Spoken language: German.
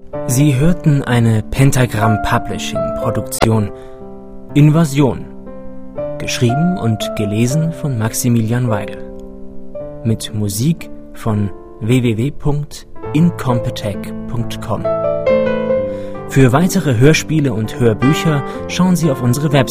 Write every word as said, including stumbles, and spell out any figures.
Sie hörten eine Pentagram Publishing Produktion Invasion, geschrieben und gelesen von Maximilian Weigel, mit Musik von w w w punkt incompetech punkt com. Für weitere Hörspiele und Hörbücher schauen Sie auf unsere Website